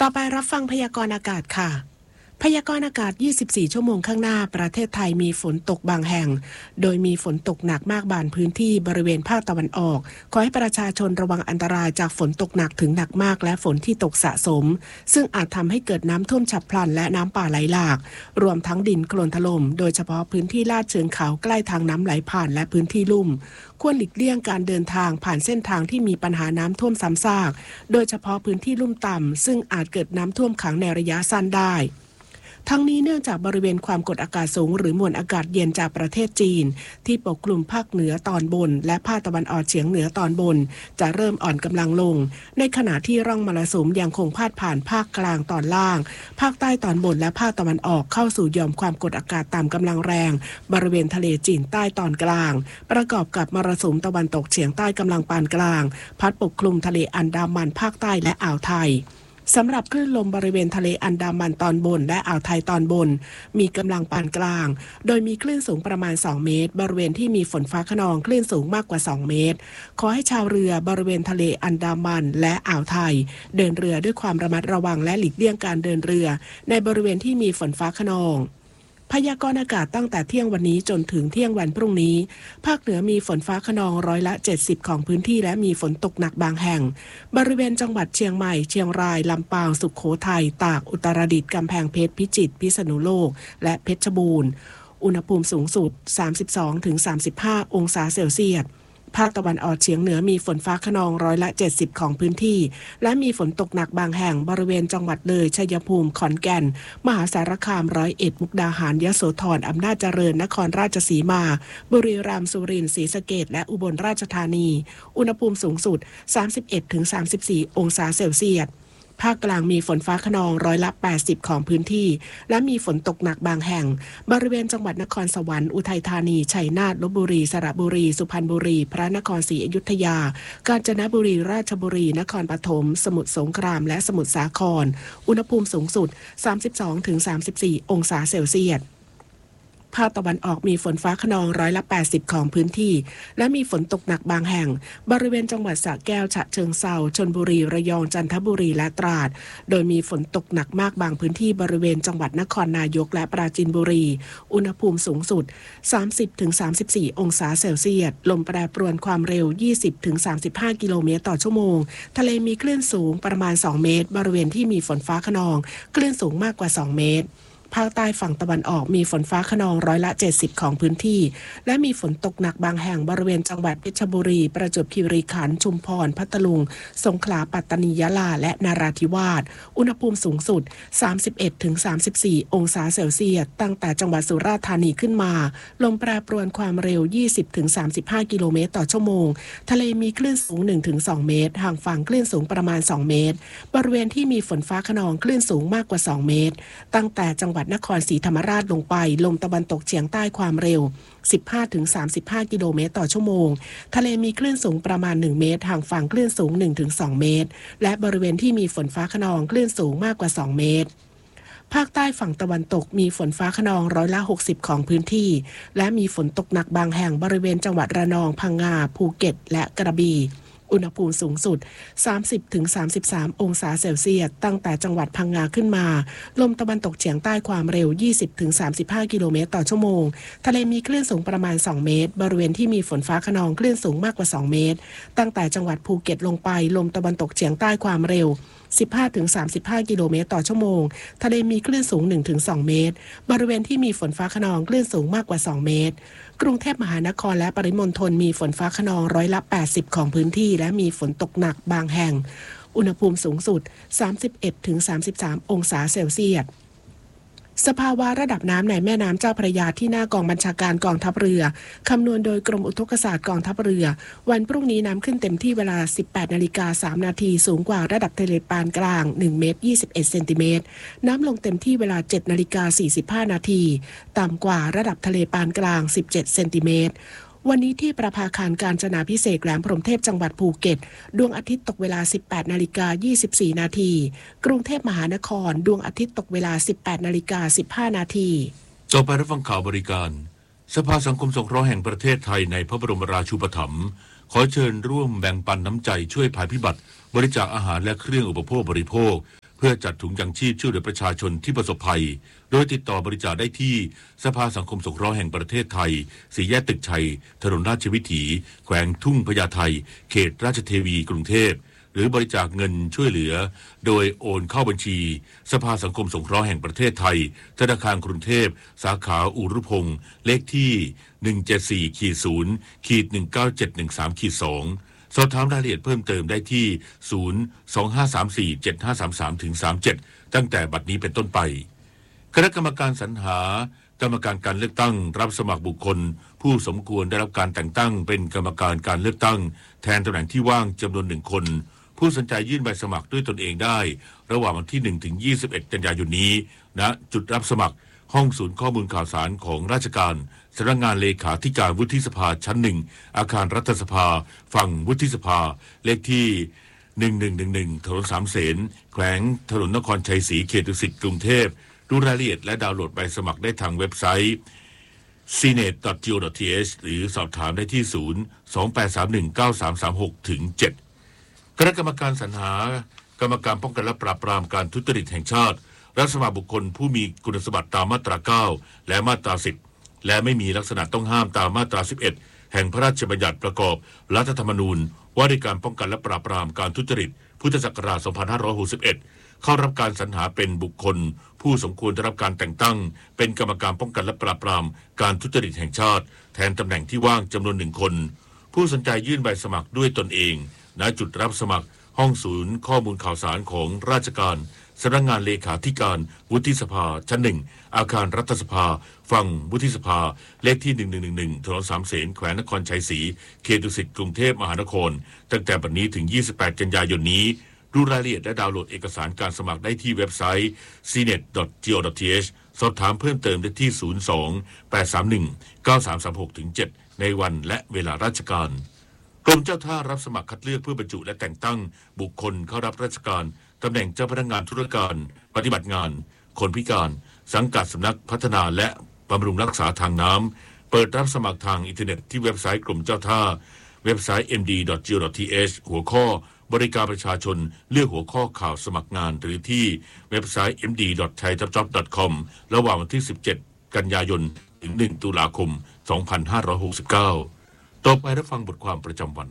ต่อไปรับฟังพยากรณ์อากาศค่ะพยากรณ์อากาศ24ชั่วโมงข้างหน้าประเทศไทยมีฝนตกบางแห่งโดยมีฝนตกหนักมากบางพื้นที่บริเวณภาคตะวันออกขอให้ประชาชนระวังอันตรายจากฝนตกหนักถึงหนักมากและฝนที่ตกสะสมซึ่งอาจทำให้เกิดน้ำท่วมฉับพลันและน้ำป่าไหลหลากรวมทั้งดินโคลนถล่มโดยเฉพาะพื้นที่ลาดเชิงเขาใกล้ทางน้ำไหลผ่านและพื้นที่ลุ่มควรหลีกเลี่ยงการเดินทางผ่านเส้นทางที่มีปัญหาน้ำท่วมซ้ำซากโดยเฉพาะพื้นที่ลุ่มต่ำซึ่งอาจเกิดน้ำท่วมขังในระยะสั้นได้ทั้งนี้เนื่องจากบริเวณความกดอากาศสูงหรือมวลอากาศเย็นจากประเทศจีนที่ปกคลุมภาคเหนือตอนบนและภาคตะวันออกเฉียงเหนือตอนบนจะเริ่มอ่อนกำลังลงในขณะที่ร่องมรสุมยังคงพาดผ่านภาคกลางตอนล่างภาคใต้ตอนบนและภาคตะวันออกเข้าสู่หย่อมความกดอากาศต่ำกำลังแรงบริเวณทะเลจีนใต้ตอนกลางประกอบกับมรสุมตะวันตกเฉียงใต้กำลังปานกลางพัดปกคลุมทะเลอันดามันภาคใต้และอ่าวไทยสำหรับคลื่นลมบริเวณทะเลอันดามันตอนบนและอ่าวไทยตอนบนมีกำลังปานกลางโดยมีคลื่นสูงประมาณ2เมตรบริเวณที่มีฝนฟ้าคะนองคลื่นสูงมากกว่า2เมตรขอให้ชาวเรือบริเวณทะเลอันดามันและอ่าวไทยเดินเรือด้วยความระมัดระวังและหลีกเลี่ยงการเดินเรือในบริเวณที่มีฝนฟ้าคะนองพยากรณ์อากาศตั้งแต่เที่ยงวันนี้จนถึงเที่ยงวันพรุ่งนี้ภาคเหนือมีฝนฟ้าคะนอง70%ของพื้นที่และมีฝนตกหนักบางแห่งบริเวณจังหวัดเชียงใหม่เชียงรายลำปางสุโขทัยตากอุตรดิตถ์กำแพงเพชรพิจิตรพิษณุโลกและเพชรบูรณ์อุณหภูมิสูงสุด 32-35 องศาเซลเซียสภาคตะวันออกเฉียงเหนือมีฝนฟ้าคะนอง70%ของพื้นที่และมีฝนตกหนักบางแห่งบริเวณจังหวัดเลยชัยภูมิขอนแก่นมหาสารคาม101มุกดาหารยโสธรอำนาจเจริญนครราชสีมาบุรีรัมย์สุรินทร์ศรีสะเกษและอุบลราชธานีอุณหภูมิสูงสุด 31-34 องศาเซลเซียสภาคกลางมีฝนฟ้าคะนอง80%ของพื้นที่และมีฝนตกหนักบางแห่งบริเวณจังหวัดนครสวรรค์อุทัยธานีชัยนาทลพบุรีสระบุรีสุพรรณบุรีพระนครศรีอยุธยากาญจนบุรีราชบุรีนครปฐมสมุทรสงครามและสมุทรสาครอุณหภูมิสูงสุด 32-34 องศาเซลเซียสภาคตะวันออกมีฝนฟ้าคะนอง80%ของพื้นที่และมีฝนตกหนักบางแห่งบริเวณจังหวัดสระแก้วฉะเชิงเทราชลบุรีระยองจันทบุรีและตราดโดยมีฝนตกหนักมากบางพื้นที่บริเวณจังหวัดนครนายกและปราจีนบุรีอุณหภูมิสูงสุด 30-34 องศาเซลเซียสลมแปรปรวนความเร็ว 20-35 กิโลเมตรต่อชั่วโมงทะเลมีคลื่นสูงประมาณ2เมตรบริเวณที่มีฝนฟ้าคะนองคลื่นสูงมากกว่า2เมตรภาคใต้ฝั่งตะวันออกมีฝนฟ้าคะนอง70%ของพื้นที่และมีฝนตกหนักบางแห่งบริเวณจังหวัดเพชรบุรีประจวบคีรีขันธ์ชุมพรพัทลุงสงขลาปัตตานียะลาและนราธิวาสอุณหภูมิสูงสุด 31-34 องศาเซลเซียสตั้งแต่จังหวัดสุราษฎร์ธานีขึ้นมาลมแปรปรวนความเร็ว 20-35 กิโลเมตรต่อชั่วโมงทะเลมีคลื่นสูง 1-2 เมตรห่างฝั่งคลื่นสูงประมาณ2เมตรบริเวณที่มีฝนฟ้าคะนองคลื่นสูงมากกว่า2เมตรตั้งแต่จังหวัดนครศรีธรรมราชลงไปลมตะวันตกเฉียงใต้ความเร็ว 15-35 กิโลเมตรต่อชั่วโมงทะเลมีคลื่นสูงประมาณ1เมตรห่างฝั่งคลื่นสูง 1-2 เมตรและบริเวณที่มีฝนฟ้าคะนองคลื่นสูงมากกว่า2เมตรภาคใต้ฝั่งตะวันตกมีฝนฟ้าคะนอง60%ของพื้นที่และมีฝนตกหนักบางแห่งบริเวณจังหวัดระนองพังงาภูเก็ตและกระบี่อุณหภูมิสูงสุด 30-33 องศาเซลเซียสตั้งแต่จังหวัดพังงาขึ้นมาลมตะวันตกเฉียงใต้ความเร็ว 20-35 กิโลเมตรต่อชั่วโมงทะเลมีคลื่นสูงประมาณ2เมตรบริเวณที่มีฝนฟ้าคะนองคลื่นสูงมากกว่า2เมตรตั้งแต่จังหวัดภูเก็ตลงไปลมตะวันตกเฉียงใต้ความเร็ว 15-35 กิโลเมตรต่อชั่วโมงทะเลมีคลื่นสูง 1-2 เมตรบริเวณที่มีฝนฟ้าคะนองคลื่นสูงมากกว่า2เมตรกรุงเทพมหานครและปริมณฑลมีฝนฟ้าคะนอง80%ของพื้นที่และมีฝนตกหนักบางแห่งอุณหภูมิสูงสุด 31-33 องศาเซลเซียสสภาวะระดับน้ำในแม่น้ำเจ้าพระยาที่หน้ากองบัญชาการกองทัพเรือคำนวณโดยกรมอุทกศาสตร์กองทัพเรือวันพรุ่งนี้น้ำขึ้นเต็มที่เวลา 18:03 นาทีสูงกว่าระดับทะเลปานกลาง1เมตร21เซนติเมตรน้ำลงเต็มที่เวลา 7:45 นาทีต่ำกว่าระดับทะเลปานกลาง17เซนติเมตรวันนี้ที่ประภาคารกาญจนาภิเษกแหลมพรหมเทพจังหวัดภูเก็ตดวงอาทิตย์ตกเวลา 18:24 นาทีกรุงเทพมหานครดวงอาทิตย์ตกเวลา 18:15 นาทีต่อไปรับฟังข่าวบริการสภาสังคมสงเคราะห์แห่งประเทศไทยในพระบรมราชูปถัมภ์ขอเชิญร่วมแบ่งปันน้ำใจช่วยภัยพิบัติบริจาคอาหารและเครื่องอุปโภคบริโภคพื่อจัดถุงยังชีพช่วยเหลือประชาชนที่ประสบภัยโดยติดต่อบริจาคได้ที่สภาสังคมสงเคราะห์แห่งประเทศไทยสี่แยกตึกชัยถนนราชวิถีแขวงทุ่งพญาไทเขตราชเทวีกรุงเทพหรือบริจาคเงินช่วยเหลือโดยโอนเข้าบัญชีสภาสังคมสงเคราะห์แห่งประเทศไทยธนาคารกรุงเทพสาขาอุรุพงศ์เลขที่174-0-19713-2สอบถามรายละเอียดเพิ่มเติมได้ที่025347533-37ตั้งแต่บัดนี้เป็นต้นไปคณะกรรมการสรรหากรรมการการเลือกตั้งรับสมัครบุคคลผู้สมควรได้รับการแต่งตั้งเป็นกรรมการการเลือกตั้งแทนตำแหน่งที่ว่างจำนวน1คนผู้สนใจยื่นใบสมัครด้วยตนเองได้ระหว่างวันที่1ถึง21กันยายนนี้ณจุดรับสมัครห้องศูนย์ข้อมูลข่าวสารของราชการสำนักงานเลขาธิการวุฒิสภาชั้น1อาคารรัฐสภาฝั่งวุฒิสภาเลขที่1111ถนนสามเสนแขวงถนนนครชัยศรีเขตดุสิตกรุงเทพดูรายละเอียดและดาวน์โหลดใบสมัครได้ทางเว็บไซต์ cnet.go.th หรือสอบถามได้ที่028319336-7คณะกรรมการสรรหากรรมการป้องกันและปราบปรามการทุจริตแห่งชาติรับสมัครบุคคลผู้มีคุณสมบัติตามมาตรา9และมาตรา10และไม่มีลักษณะต้องห้ามตามมาตรา11แห่งพระราชบัญญัติประกอบรัฐธรรมนูญว่าด้วยการป้องกันและปราบปรามการทุจริตพุทธศักราช2561เข้ารับการสรรหาเป็นบุคคลผู้สมควรได้รับการแต่งตั้งเป็นกรรมการป้องกันและปราบปรามการทุจริตแห่งชาติแทนตำแหน่งที่ว่างจำนวน1คนผู้สนใจยื่นใบสมัครด้วยตนเองณจุดรับสมัครห้องศูนย์ข้อมูลข่าวสารของราชการสำนักงานเลขาธิการวุฒิสภาชั้น1อาคารรัฐสภาฝั่งวุฒิสภาเลขที่1111ถนนสามเสนแขวงนครชัยศรีเขตดุสิตกรุงเทพมหานครตั้งแต่บัดนี้ถึง28กันยายนนี้ดูรายละเอียดและดาวน์โหลดเอกสารการสมัครได้ที่เว็บไซต์ cnet.go.th สอบถามเพิ่มเติมได้ที่02-831-9336-7ในวันและเวลาราชการกรมเจ้าท่ารับสมัครคัดเลือกเพื่อบรรจุและแต่งตั้งบุคคลเข้ารับราชการตำแหน่งเจ้าพนักงานธุรการปฏิบัติงานคนพิการสังกัดสำนักพัฒนาและบำรุงรักษาทางน้ำเปิดรับสมัครทางอินเทอร์เน็ตที่เว็บไซต์กรมเจ้าท่าเว็บไซต์ md.go.th หัวข้อบริการประชาชนเลือกหัวข้อข่าวสมัครงานหรือที่เว็บไซต์ md.thaitabjob.com ระหว่างวันที่17กันยายนถึง1ตุลาคม2569ต่อไปรับฟังบทความประจำวัน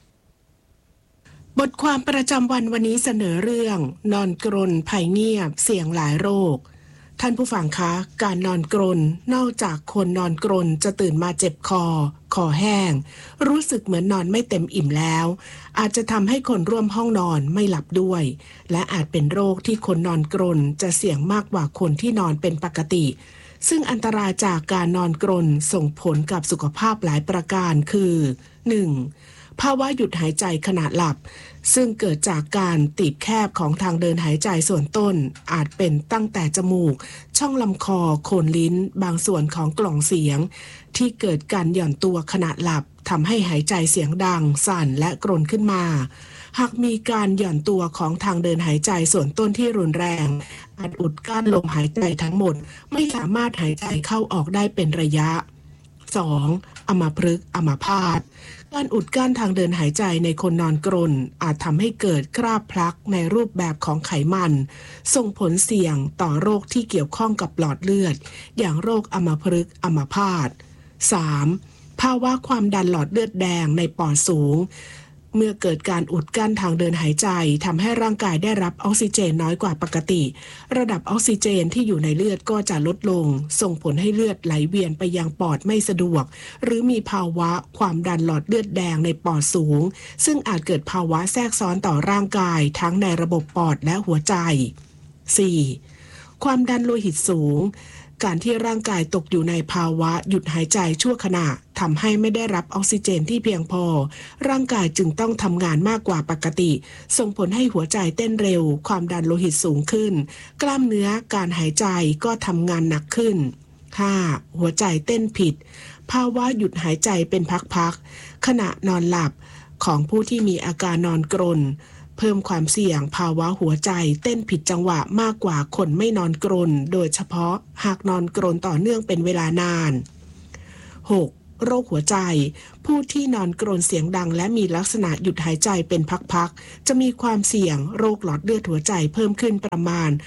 บทความประจำวันวันนี้เสนอเรื่องนอนกรนภัยเงียบเสี่ยงหลายโรคท่านผู้ฟังคะการนอนกรนนอกจากคนนอนกรนจะตื่นมาเจ็บคอแห้งรู้สึกเหมือนนอนไม่เต็มอิ่มแล้วอาจจะทำให้คนร่วมห้องนอนไม่หลับด้วยและอาจเป็นโรคที่คนนอนกรนจะเสี่ยงมากกว่าคนที่นอนเป็นปกติซึ่งอันตรายจากการนอนกรนส่งผลกับสุขภาพหลายประการคือ 1. ภาวะหยุดหายใจขณะหลับซึ่งเกิดจากการตีบแคบของทางเดินหายใจส่วนต้นอาจเป็นตั้งแต่จมูกช่องลำคอโคนลิ้นบางส่วนของกล่องเสียงที่เกิดการหย่อนตัวขณะหลับทำให้หายใจเสียงดังสั่นและกรนขึ้นมาหากมีการหย่อนตัวของทางเดินหายใจส่วนต้นที่รุนแรงอาจอุดกั้นลมหายใจทั้งหมดไม่สามารถหายใจเข้าออกได้เป็นระยะ 2. อัมพฤกษ์อัมพาตการอุดกั้นทางเดินหายใจในคนนอนกรนอาจทำให้เกิดคราบพลักในรูปแบบของไขมันส่งผลเสี่ยงต่อโรคที่เกี่ยวข้องกับหลอดเลือดอย่างโรคอัมพฤกษ์อัมพาต 3. ภาวะความดันหลอดเลือดแดงในปอดสูงเมื่อเกิดการอุดกั้นทางเดินหายใจทำให้ร่างกายได้รับออกซิเจนน้อยกว่าปกติระดับออกซิเจนที่อยู่ในเลือดก็จะลดลงส่งผลให้เลือดไหลเวียนไปยังปอดไม่สะดวกหรือมีภาวะความดันหลอดเลือดแดงในปอดสูงซึ่งอาจเกิดภาวะแทรกซ้อนต่อร่างกายทั้งในระบบปอดและหัวใจ 4. ความดันโลหิตสูงการที่ร่างกายตกอยู่ในภาวะหยุดหายใจชั่วขณะทำให้ไม่ได้รับออกซิเจนที่เพียงพอร่างกายจึงต้องทำงานมากกว่าปกติส่งผลให้หัวใจเต้นเร็วความดันโลหิตสูงขึ้นกล้ามเนื้อการหายใจก็ทำงานหนักขึ้น 5. หัวใจเต้นผิดภาวะหยุดหายใจเป็นพักๆขณะนอนหลับของผู้ที่มีอาการนอนกรนเพิ่มความเสี่ยงภาวะหัวใจเต้นผิดจังหวะมากกว่าคนไม่นอนกรนโดยเฉพาะหากนอนกรนต่อเนื่องเป็นเวลานาน 6. โรคหัวใจผู้ที่นอนกรนเสียงดังและมีลักษณะหยุดหายใจเป็นพักๆจะมีความเสี่ยงโรคหลอดเลือดหัวใจเพิ่มขึ้นประมาณ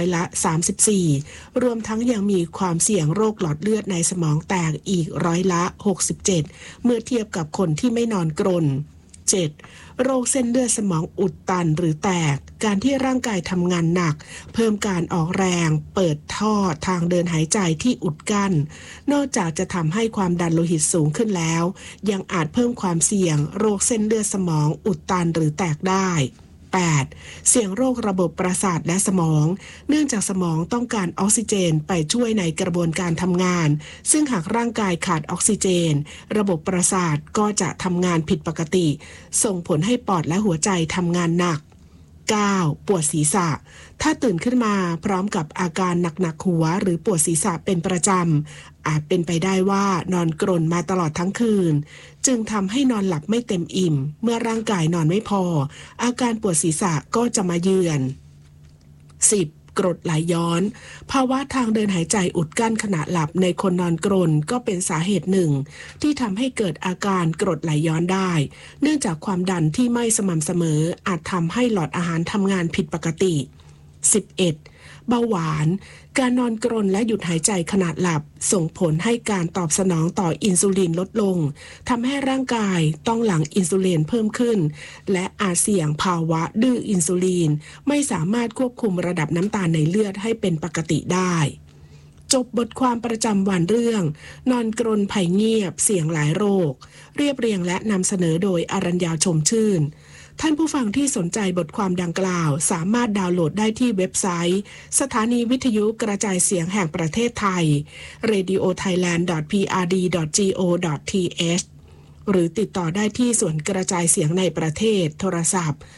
34%รวมทั้งยังมีความเสี่ยงโรคหลอดเลือดในสมองแตกอีก67%เมื่อเทียบกับคนที่ไม่นอนกรน 7. โรคเส้นเลือดสมองอุดตันหรือแตกการที่ร่างกายทำงานหนักเพิ่มการออกแรงเปิดท่อทางเดินหายใจที่อุดกั้นนอกจากจะทำให้ความดันโลหิตสูงขึ้นแล้วยังอาจเพิ่มความเสี่ยงโรคเส้นเลือดสมองอุดตันหรือแตกได้ 8. เสี่ยงโรคระบบประสาทและสมองเนื่องจากสมองต้องการออกซิเจนไปช่วยในกระบวนการทำงานซึ่งหากร่างกายขาดออกซิเจนระบบประสาทก็จะทำงานผิดปกติส่งผลให้ปอดและหัวใจทำงานหนัก 9. ปวดศีรษะถ้าตื่นขึ้นมาพร้อมกับอาการหนักๆหัวหรือปวดศีรษะเป็นประจำอาจเป็นไปได้ว่านอนกรนมาตลอดทั้งคืนจึงทำให้นอนหลับไม่เต็มอิ่มเมื่อร่างกายนอนไม่พออาการปวดศีรษะก็จะมาเยือน 10. กรดไหลย้อนภาวะทางเดินหายใจอุดกั้นขณะหลับในคนนอนกรนก็เป็นสาเหตุหนึ่งที่ทำให้เกิดอาการกรดไหลย้อนได้เนื่องจากความดันที่ไม่สม่ำเสมออาจทำให้หลอดอาหารทำงานผิดปกติ 11. เบาหวานการนอนกรนและหยุดหายใจขณะหลับส่งผลให้การตอบสนองต่ออินซูลินลดลงทำให้ร่างกายต้องหลั่งอินซูลินเพิ่มขึ้นและอาจเสี่ยงภาวะดื้ออินซูลินไม่สามารถควบคุมระดับน้ำตาลในเลือดให้เป็นปกติได้จบบทความประจำวันเรื่องนอนกรนภัยเงียบเสี่ยงหลายโรคเรียบเรียงและนำเสนอโดยอรัญญาชมชื่นท่านผู้ฟังที่สนใจบทความดังกล่าวสามารถดาวน์โหลดได้ที่เว็บไซต์สถานีวิทยุกระจายเสียงแห่งประเทศไทย radiothailand.prd.go.th หรือติดต่อได้ที่ส่วนกระจายเสียงในประเทศโทรศัพท์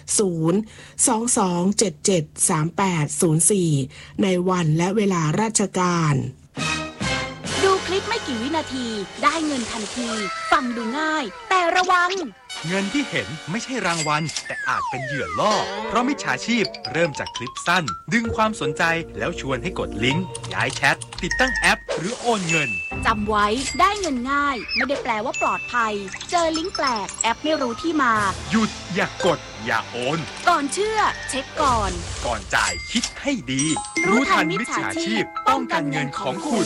022773804ในวันและเวลาราชการดูคลิปไม่กี่วินาทีได้เงินทันทีฟังดูง่ายแต่ระวังเงินที่เห็นไม่ใช่รางวัลแต่อาจเป็นเหยื่อล่อเพราะมิจฉาชีพเริ่มจากคลิปสั้นดึงความสนใจแล้วชวนให้กดลิงก์ย้ายแชทติดตั้งแอปหรือโอนเงินจำไว้ได้เงินง่ายไม่ได้แปลว่าปลอดภัยเจอลิงก์แปลกแอปไม่รู้ที่มาหยุดอย่ากดอย่าโอนก่อนเชื่อเช็คก่อนจ่ายคิดให้ดีรู้ทันมิจฉาชีพป้องกันเงินของคุณ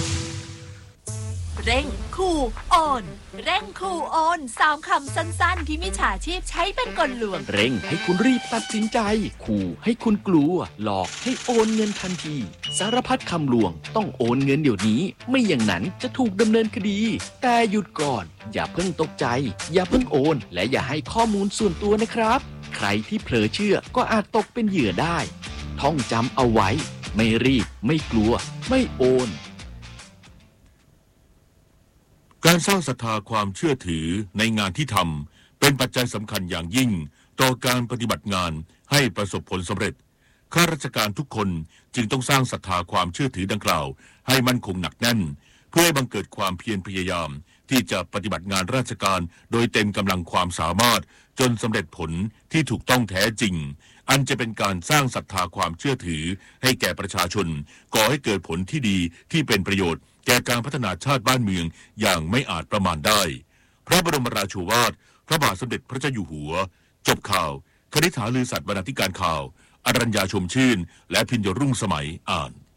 เร่งขู่โอนเร่งขู่โอน3 คำสั้นๆที่มิจฉาชีพใช้เป็นกลลวงเร่งให้คุณรีบตัดสินใจขู่ให้คุณกลัวหลอกให้โอนเงินทันทีสารพัดคำลวงต้องโอนเงินเดี๋ยวนี้ไม่อย่างนั้นจะถูกดำเนินคดีแต่หยุดก่อนอย่าเพิ่งตกใจอย่าเพิ่งโอนและอย่าให้ข้อมูลส่วนตัวนะครับใครที่เผลอเชื่อก็อาจตกเป็นเหยื่อได้ท่องจำเอาไว้ไม่รีบไม่กลัวไม่โอนการสร้างศรัทธาความเชื่อถือในงานที่ทำเป็นปัจจัยสำคัญอย่างยิ่งต่อการปฏิบัติงานให้ประสบผลสำเร็จข้าราชการทุกคนจึงต้องสร้างศรัทธาความเชื่อถือดังกล่าวให้มั่นคงหนักแน่นเพื่อให้บังเกิดความเพียรพยายามที่จะปฏิบัติงานราชการโดยเต็มกำลังความสามารถจนสำเร็จผลที่ถูกต้องแท้จริงอันจะเป็นการสร้างศรัทธาความเชื่อถือให้แก่ประชาชนก่อให้เกิดผลที่ดีที่เป็นประโยชน์แก่การพัฒนาชาติบ้านเมืองอย่างไม่อาจประมาณได้พระบรมราโชวาทพระบาทสมเด็จพระเจ้าอยู่หัวจบข่าวคณิษฐาลือสัตย์บรรณาธิการข่าวอรัญญาชมชื่นและพิญญรุ่งสมัยอ่าน